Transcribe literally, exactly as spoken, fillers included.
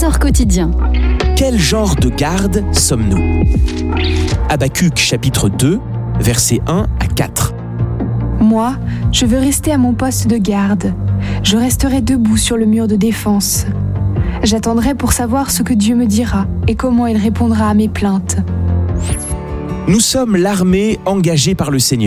Pasteur quotidien. Quel genre de garde sommes-nous ? Habacuc chapitre deux, versets un à quatre. Moi, je veux rester à mon poste de garde. Je resterai debout sur le mur de défense. J'attendrai pour savoir ce que Dieu me dira et comment il répondra à mes plaintes. Nous sommes l'armée engagée par le Seigneur.